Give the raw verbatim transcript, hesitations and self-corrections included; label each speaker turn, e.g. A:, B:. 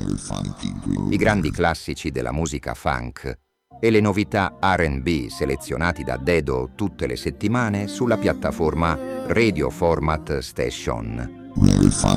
A: I grandi classici della musica funk e le novità R and B selezionati da Dedo tutte le settimane sulla piattaforma Radio Format Station.